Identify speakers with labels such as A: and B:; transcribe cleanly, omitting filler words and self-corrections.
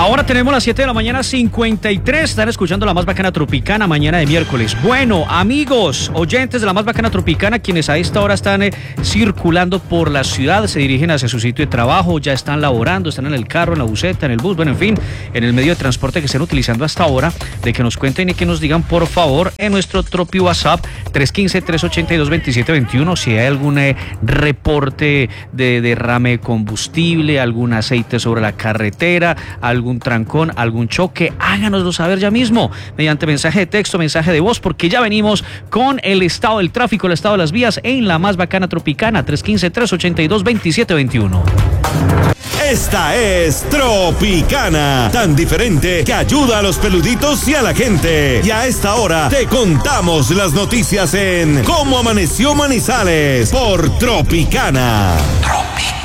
A: Ahora tenemos las 7 de la mañana, 53. Están escuchando La Más Bacana Tropicana, mañana de miércoles. Bueno, amigos, oyentes de La Más Bacana Tropicana, quienes a esta hora están circulando por la ciudad, se dirigen hacia su sitio de trabajo, ya están laborando, están en el carro, en la buseta, en el bus, bueno, en fin, en el medio de transporte que estén utilizando hasta ahora, de que nos cuenten y que nos digan, por favor, en nuestro Tropi WhatsApp, 315-382-2721, si hay algún reporte de derrame de combustible, algún aceite sobre la carretera, algún trancón, algún choque, háganoslo saber ya mismo, mediante mensaje de texto, mensaje de voz, porque ya venimos con el estado del tráfico, el estado de las vías en La Más Bacana Tropicana, 315-382-2721.
B: Esta es Tropicana, tan diferente que ayuda a los peluditos y a la gente. Y a esta hora te contamos las noticias en Cómo Amaneció Manizales por Tropicana. Tropicana.